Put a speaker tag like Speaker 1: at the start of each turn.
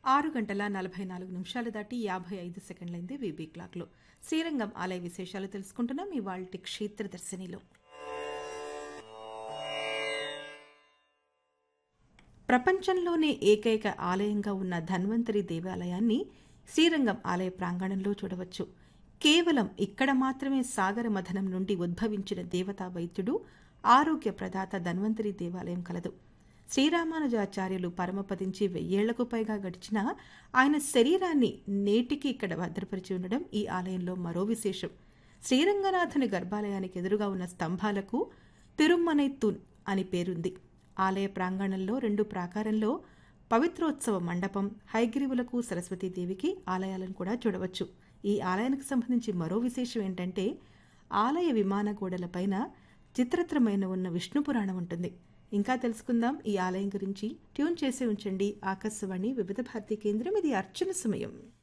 Speaker 1: 6:44 దాటి 55 వీబీ క్లాక్లో శ్రీరంగం ఆలయ విశేషాలు తెలుసుకుంటున్నాం ఇవాల్టి క్షేత్రదర్శినిలో. ప్రపంచంలోనే ఏకైక ఆలయంగా ఉన్న ధన్వంతరి దేవాలయాన్ని శ్రీరంగం ఆలయ ప్రాంగణంలో చూడవచ్చు. కేవలం ఇక్కడ మాత్రమే సాగర మథనం నుండి ఉద్భవించిన దేవతా వైద్యుడు, ఆరోగ్య ప్రదాత ధన్వంతరి దేవాలయం కలదు. శ్రీరామానుజాచార్యులు పరమపదించి 1000 ఏళ్లకు పైగా గడిచినా ఆయన శరీరాన్ని నేటికి ఇక్కడ భద్రపరిచి ఉండడం ఈ ఆలయంలో మరో విశేషం. శ్రీరంగనాథుని గర్భాలయానికి ఎదురుగా ఉన్న స్తంభాలకు తిరుమ్మనైతున్ అని పేరుంది. ఆలయ ప్రాంగణంలో 2 ప్రాకారంలో పవిత్రోత్సవ మండపం, హయగ్రీవులకు సరస్వతీదేవికి ఆలయాలను కూడా చూడవచ్చు. ఈ ఆలయానికి సంబంధించి మరో విశేషం ఏంటంటే ఆలయ విమాన గోడలపైన చిత్రత్రమైన ఉన్న విష్ణు పురాణం ఉంటుంది. ఇంకా తెలుసుకుందాం ఈ ఆలయం గురించి. ట్యూన్ చేసి ఉంచండి ఆకాశవాణి వివిధ భారతి కేంద్రం. ఇది అర్చన సమయం.